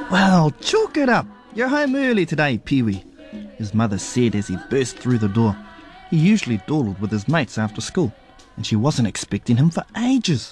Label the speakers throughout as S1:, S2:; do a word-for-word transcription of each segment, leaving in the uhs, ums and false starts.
S1: "Well, chalk it up. You're home early today, Pee-wee," his mother said as he burst through the door. He usually dawdled with his mates after school, and she wasn't expecting him for ages.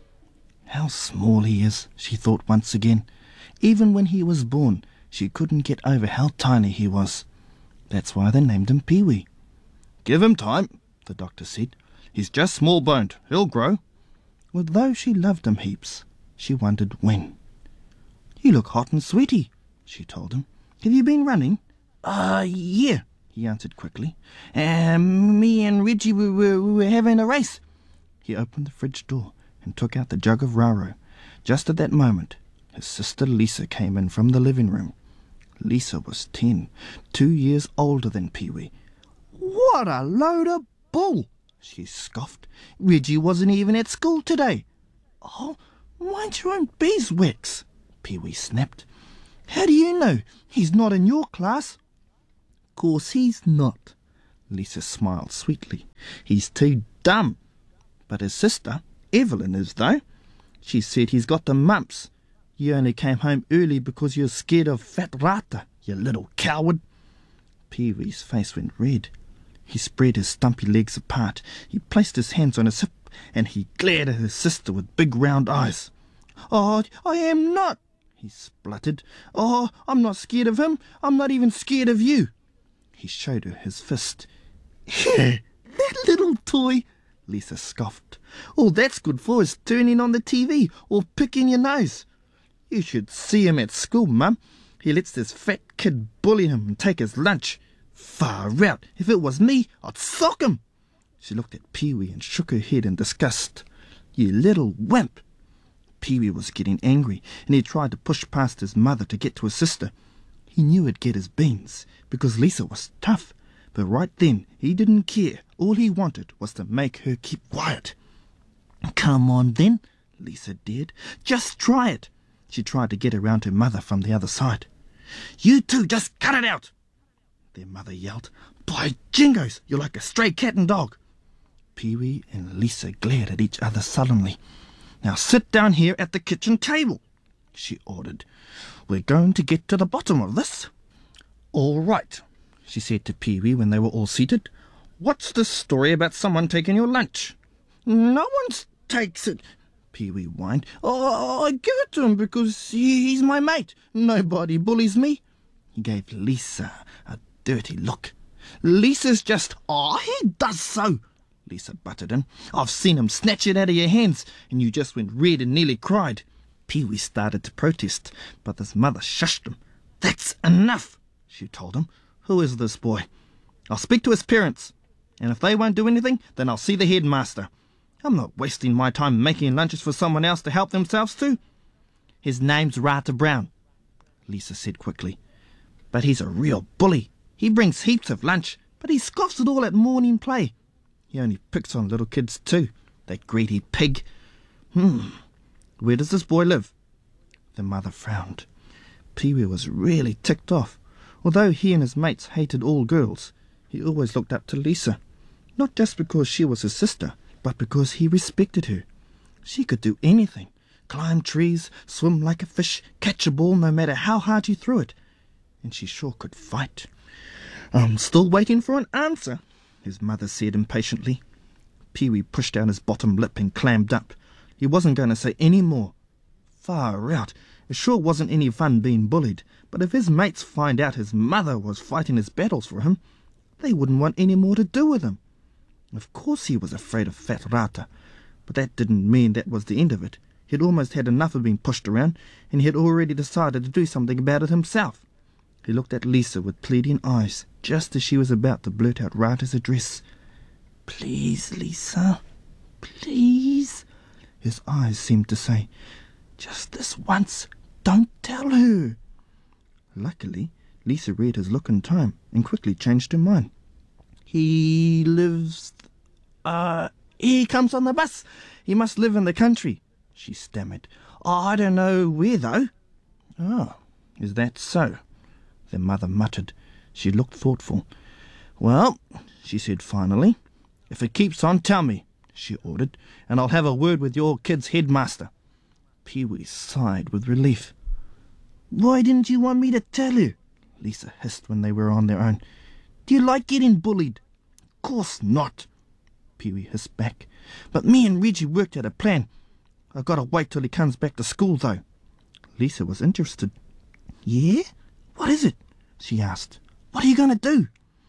S1: How small he is, she thought once again. Even when he was born, she couldn't get over how tiny he was. That's why they named him Pee-wee. "Give him time," the doctor said. "He's just small-boned. He'll grow." Although she loved him heaps, she wondered when. "You look hot and sweaty," she told him. "Have you been running?" Uh, yeah, he answered quickly. Um, me and Reggie we were, we were having a race." He opened the fridge door and took out the jug of Raro. Just at that moment, his sister Lisa came in from the living room. Lisa was ten, two years older than Pee-wee. "What a load of bull!" she scoffed. "Reggie wasn't even at school today." "Oh, mind your own beeswax," Pee-wee snapped. "How do you know? He's not in your class." "Course he's not," Lisa smiled sweetly. "He's too dumb. But his sister, Evelyn, is though. She said he's got the mumps. You only came home early because you're scared of Fat Rata, you little coward." Pee-wee's face went red. He spread his stumpy legs apart. He placed his hands on his hip, and he glared at his sister with big round eyes. "Oh, I am not," he spluttered. "Oh, I'm not scared of him. I'm not even scared of you." He showed her his fist. "That little toy," Lisa scoffed. "All that's good for is turning on the T V or picking your nose. You should see him at school, Mum. He lets this fat kid bully him and take his lunch. Far out. If it was me, I'd sock him." She looked at Pee-wee and shook her head in disgust. "You little wimp." Pee-wee was getting angry, and he tried to push past his mother to get to his sister. He knew he'd get his beans, because Lisa was tough, but right then he didn't care. All he wanted was to make her keep quiet. "Come on then," Lisa dared. "Just try it." She tried to get around her mother from the other side. "You two just cut it out," their mother yelled. "By jingoes, you're like a stray cat and dog." Pee-wee and Lisa glared at each other sullenly. "Now sit down here at the kitchen table," she ordered. "We're going to get to the bottom of this." "All right," she said to Pee-wee when they were all seated. "What's this story about someone taking your lunch?" "No one takes it," Pee-wee whined. "Oh, I give it to him because he, he's my mate. Nobody bullies me." He gave Lisa a dirty look. "Lisa's just—" "Oh, he does so," Lisa butted in. "I've seen him snatch it out of your hands, and you just went red and nearly cried." Pee-wee started to protest, but his mother shushed him. "That's enough," she told him. "Who is this boy? I'll speak to his parents, and if they won't do anything, then I'll see the headmaster. I'm not wasting my time making lunches for someone else to help themselves to." "His name's Rata Brown," Lisa said quickly. "But he's a real bully. He brings heaps of lunch, but he scoffs it all at morning play. He only picks on little kids too, that greedy pig. Hmm, where does this boy live?" The mother frowned. Pee-wee was really ticked off. Although he and his mates hated all girls, he always looked up to Lisa. Not just because she was his sister, but because he respected her. She could do anything. Climb trees, swim like a fish, catch a ball no matter how hard you threw it. And she sure could fight. "I'm still waiting for an answer," his mother said impatiently. Pee-wee pushed out his bottom lip and clammed up. He wasn't going to say any more. Far out. It sure wasn't any fun being bullied, but if his mates find out his mother was fighting his battles for him, they wouldn't want any more to do with him. Of course he was afraid of Fat Rata, but that didn't mean that was the end of it. He'd almost had enough of being pushed around, and he had already decided to do something about it himself. He looked at Lisa with pleading eyes, just as she was about to blurt out Rata's address. "Please, Lisa, please," his eyes seemed to say. "Just this once, don't tell her." Luckily, Lisa read his look in time and quickly changed her mind. "He lives... Uh, he comes on the bus. He must live in the country," she stammered. "I don't know where, though." "Oh, is that so?" the mother muttered. She looked thoughtful. "Well," she said finally, "if it keeps on, tell me," she ordered, "and I'll have a word with your kid's headmaster." Pee-wee sighed with relief. Why didn't you want me to tell you? Lisa hissed when they were on their own. Do you like getting bullied? Of course not, Pee-wee hissed back. But me and Reggie worked out a plan. I've got to wait till he comes back to school, though. Lisa was interested. Yeah? What is it? She asked. What are you going to do?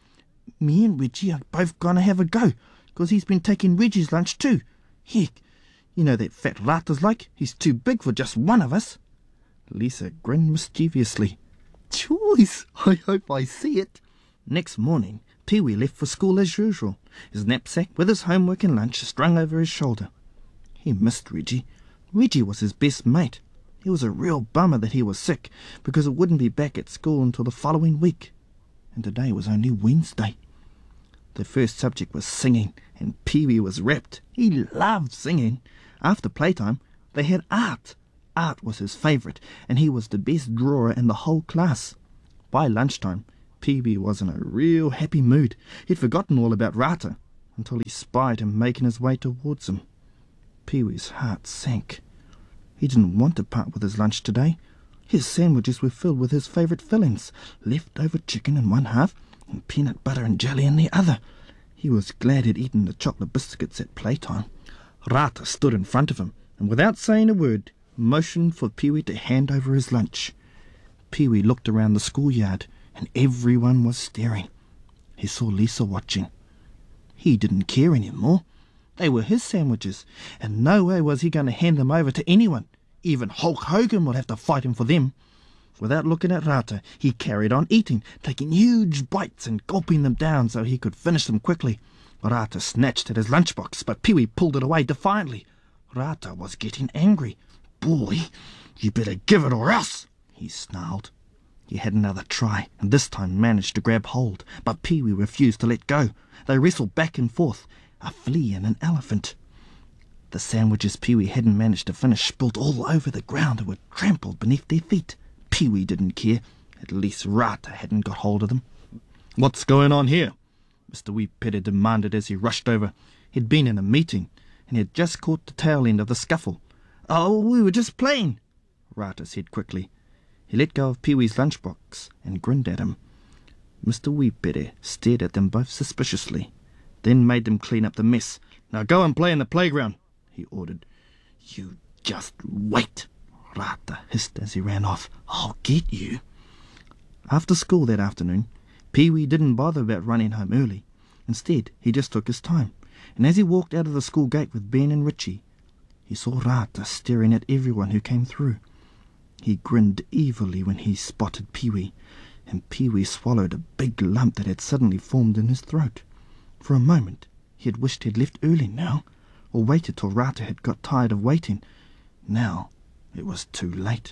S1: Me and Reggie are both going to have a go, because he's been taking Reggie's lunch too. Heck, you know that fat Rata's like. He's too big for just one of us. Lisa grinned mischievously. Choice, I hope I see it. Next morning, Pee-wee left for school as usual, his knapsack with his homework and lunch strung over his shoulder. He missed Reggie. Reggie was his best mate. It was a real bummer that he was sick, because it wouldn't be back at school until the following week. And today was only Wednesday. The first subject was singing, and Pee-wee was rapt. He loved singing. After playtime, they had art. Art was his favourite, and he was the best drawer in the whole class. By lunchtime, Pee-wee was in a real happy mood. He'd forgotten all about Rata, until he spied him making his way towards him. Pee-wee's heart sank. He didn't want to part with his lunch today. His sandwiches were filled with his favourite fillings, leftover chicken in one half, and peanut butter and jelly in the other. He was glad he'd eaten the chocolate biscuits at playtime. Rata stood in front of him, and without saying a word, motioned for Pee-wee to hand over his lunch. Pee-wee looked around the schoolyard, and everyone was staring. He saw Lisa watching. He didn't care anymore. They were his sandwiches, and no way was he going to hand them over to anyone. Even Hulk Hogan would have to fight him for them. Without looking at Rata, he carried on eating, taking huge bites and gulping them down so he could finish them quickly. Rata snatched at his lunchbox, but Pee-wee pulled it away defiantly. Rata was getting angry. Boy, you better give it or else, he snarled. He had another try, and this time managed to grab hold, but Pee-wee refused to let go. They wrestled back and forth, a flea and an elephant. The sandwiches Pee-wee hadn't managed to finish spilled all over the ground and were trampled beneath their feet. Pee-wee didn't care. At least Rata hadn't got hold of them. What's going on here? Mister Wee-Pete demanded as he rushed over. He'd been in a meeting, and he had just caught the tail end of the scuffle. Oh, we were just playing, Rata said quickly. He let go of Pee-wee's lunchbox and grinned at him. Mister Wee-Pete stared at them both suspiciously, then made them clean up the mess. Now go and play in the playground, he ordered. You just wait, Rata hissed as he ran off. I'll get you. After school that afternoon, Pee-wee didn't bother about running home early. Instead, he just took his time, and as he walked out of the school gate with Ben and Richie, he saw Rata staring at everyone who came through. He grinned evilly when he spotted Pee-wee, and Pee-wee swallowed a big lump that had suddenly formed in his throat. For a moment, he had wished he'd left early now, or waited till Rata had got tired of waiting. Now it was too late.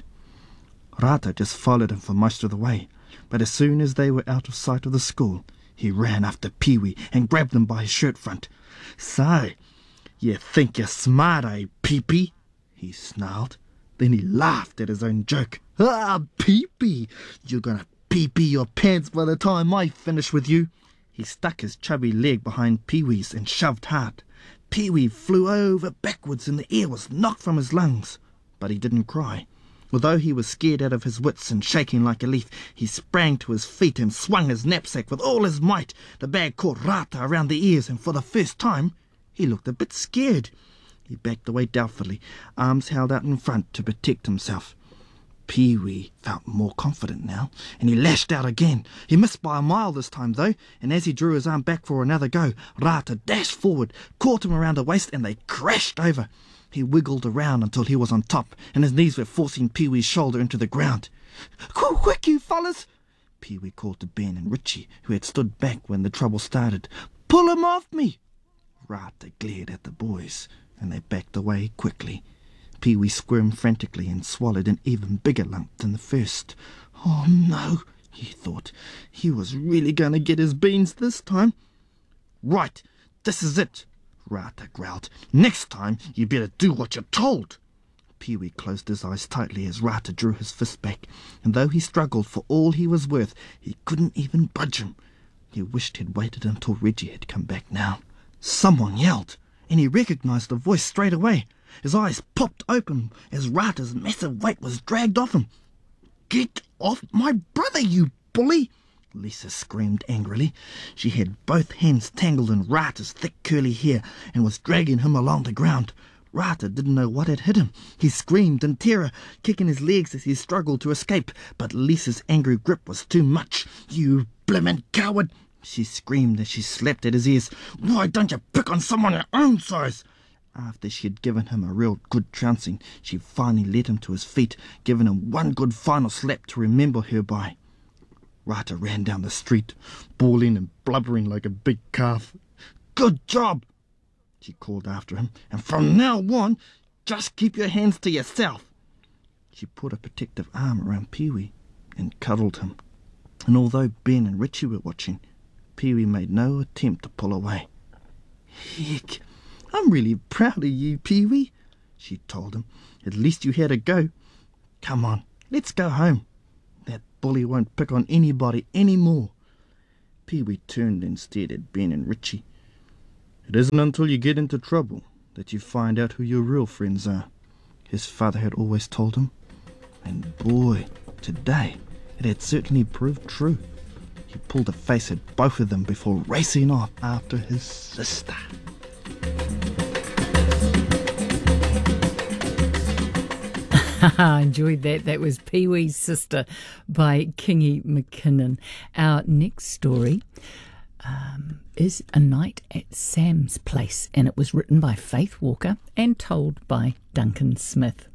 S1: Rata just followed him for most of the way, but as soon as they were out of sight of the school, he ran after Pee-wee and grabbed him by his shirt front. So, you think you're smart, eh, Pee-pee? He snarled. Then he laughed at his own joke. Ah, Pee-pee, you're gonna pee-pee your pants by the time I finish with you. He stuck his chubby leg behind Pee-wee's and shoved hard. Pee-wee flew over backwards and the air was knocked from his lungs. But he didn't cry. Although he was scared out of his wits and shaking like a leaf, he sprang to his feet and swung his knapsack with all his might. The bag caught Rata around the ears, and for the first time, he looked a bit scared. He backed away doubtfully, arms held out in front to protect himself. Pee-wee felt more confident now, and he lashed out again. He missed by a mile this time, though, and as he drew his arm back for another go, Rata dashed forward, caught him around the waist, and they crashed over. He wiggled around until he was on top, and his knees were forcing Pee-wee's shoulder into the ground. "Quick, quick, you fellas!" Pee-wee called to Ben and Richie, who had stood back when the trouble started. "Pull him off me!" Rata glared at the boys, and they backed away quickly. Pee-wee squirmed frantically and swallowed an even bigger lump than the first. Oh no, he thought. He was really going to get his beans this time. Right, this is it, Rata growled. Next time you better do what you're told. Pee-wee closed his eyes tightly as Rata drew his fist back, and though he struggled for all he was worth, he couldn't even budge him. He wished he'd waited until Reggie had come back now. Someone yelled, and he recognized the voice straight away. His eyes popped open as Rata's massive weight was dragged off him. Get off my brother, you bully! Lisa screamed angrily. She had both hands tangled in Rata's thick curly hair and was dragging him along the ground. Rata didn't know what had hit him. He screamed in terror, kicking his legs as he struggled to escape, but Lisa's angry grip was too much. "You blimmin' coward!" she screamed as she slapped at his ears. "Why don't you pick on someone your own size?" After she had given him a real good trouncing, she finally led him to his feet, giving him one good final slap to remember her by. Rata ran down the street, bawling and blubbering like a big calf. "Good job!" she called after him. "And from now on, just keep your hands to yourself." She put a protective arm around Pee-wee and cuddled him. And although Ben and Richie were watching, Pee-wee made no attempt to pull away. "Heck, I'm really proud of you, Pee-wee," she told him. "At least you had a go. Come on, let's go home. That bully won't pick on anybody any more." Pee-wee turned and stared at Ben and Richie. "It isn't until you get into trouble that you find out who your real friends are," his father had always told him. And boy, today it had certainly proved true. He pulled a face at both of them before racing off after his sister.
S2: I enjoyed that. That was Pee-wee's Sister by Kingy McKinnon. Our next story um, is A Night at Sam's Place, and it was written by Faith Walker and told by Duncan Smith.